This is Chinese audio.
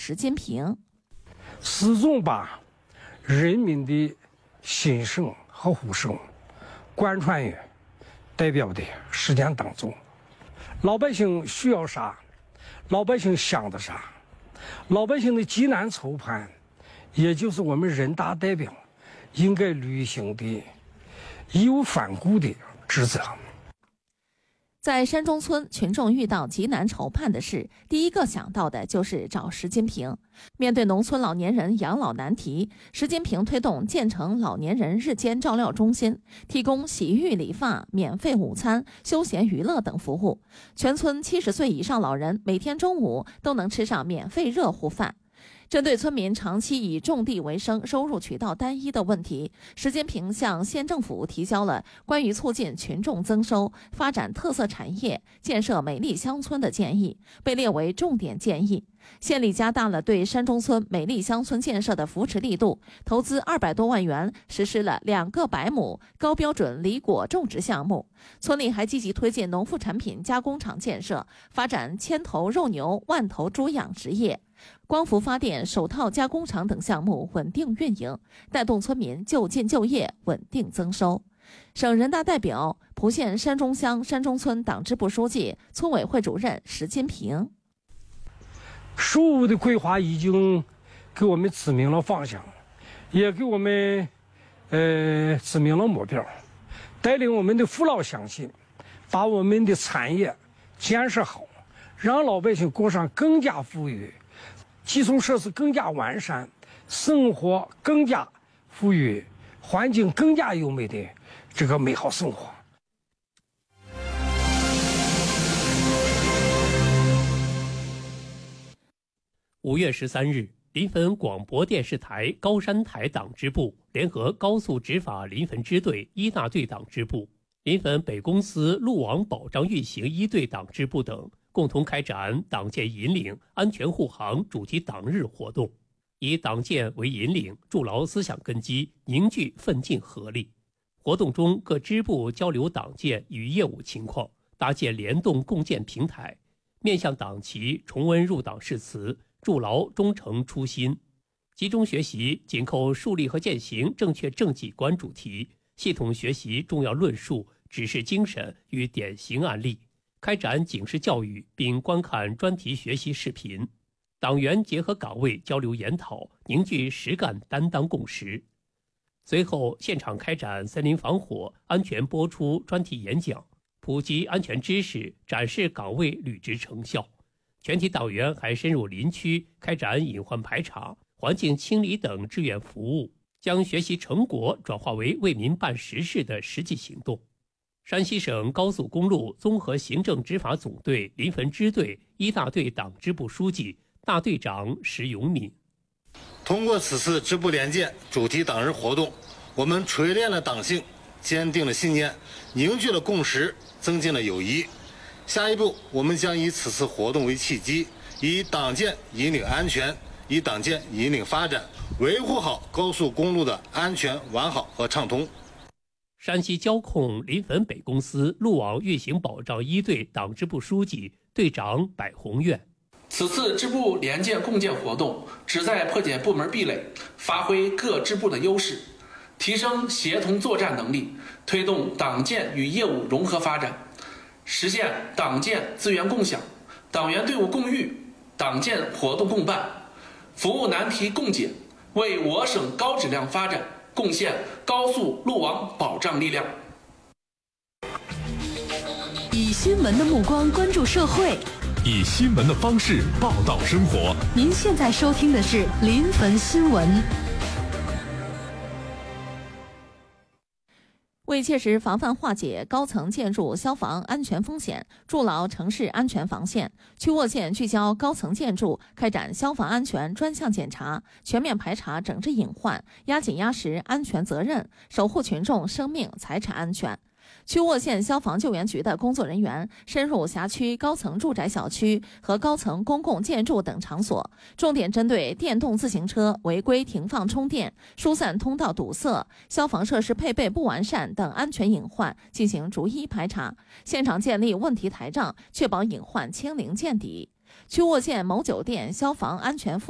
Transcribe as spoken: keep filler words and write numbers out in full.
石金平。 始终把人民的心声和呼声贯穿于代表的实践当中。老百姓需要啥，老百姓想的啥，老百姓的急难愁盼，也就是我们人大代表应该履行的义无反顾的职责。 在山中村，群众遇到急难愁盼的事，第一个想到的就是找石金平。面对农村老年人养老难题，石金平推动建成老年人日间照料中心，提供洗浴理发、免费午餐、休闲娱乐等服务。全村七十岁以上老人每天中午都能吃上免费热乎饭。针对村民长期以种地为生、收入渠道单一的问题，石金平向县政府提交了关于促进群众增收、发展特色产业、建设美丽乡村的建议，被列为重点建议。县里加大了对山中村美丽乡村建设的扶持力度，投资二百多万元，实施了两个百亩高标准梨果种植项目。村里还积极推进农副产品加工厂建设，发展千头肉牛、万头猪养殖业。光伏发电、手套加工厂等项目稳定运营，带动村民就近就业，稳定增收。省人大代表、蒲县山中乡山中村党支部书记、村委会主任石金平。 十五的规划已经给我们指明了方向，也给我们呃指明了目标，带领我们的父老乡亲，把我们的产业建设好，让老百姓过上更加富裕、基础设施更加完善、生活更加富裕、环境更加优美的这个美好生活。 五月十三日，临汾广播电视台高山台党支部联合高速执法临汾支队一大队党支部、临汾北公司路网保障运行一队党支部等，共同开展党建引领安全护航主题党日活动，以党建为引领，筑牢思想根基，凝聚奋进合力。活动中，各支部交流党建与业务情况，搭建联动共建平台，面向党旗重温入党誓词，筑牢忠诚初心，集中学习紧扣树立和践行正确政绩观主题，系统学习重要论述、指示精神与典型案例，开展警示教育并观看专题学习视频，党员结合岗位交流研讨，凝聚实干担当共识。随后，现场开展森林防火、安全播出专题演讲，普及安全知识，展示岗位履职成效。全体党员还深入林区开展隐患排查、环境清理等志愿服务，将学习成果转化为为民办实事的实际行动。山西省高速公路综合行政执法总队临汾支队一大队党支部书记、大队长石永敏。 通过此次支部联建主题党日活动，我们锤炼了党性，坚定了信念，凝聚了共识，增进了友谊。下一步，我们将以此次活动为契机，以党建引领安全，以党建引领发展，维护好高速公路的安全完好和畅通。 山西交控临汾北公司路网运行保障一队党支部书记、队长柏宏愿。 此次支部联建共建活动旨在破解部门壁垒，发挥各支部的优势，提升协同作战能力，推动党建与业务融合发展，实现党建资源共享、党员队伍共育、党建活动共办、服务难题共解，为我省高质量发展贡献高速路网保障力量。 以新闻的目光关注社会， 以新闻的方式报道生活。 您现在收听的是临汾新闻。 为切实防范化解高层建筑消防安全风险，筑牢城市安全防线，曲沃县聚焦高层建筑，开展消防安全专项检查，全面排查整治隐患，压紧压实安全责任，守护群众生命财产安全。曲沃县消防救援局的工作人员深入辖区高层住宅小区和高层公共建筑等场所，重点针对电动自行车违规停放充电、疏散通道堵塞、消防设施配备不完善等安全隐患进行逐一排查，现场建立问题台账，确保隐患清零见底。曲沃县某酒店消防安全副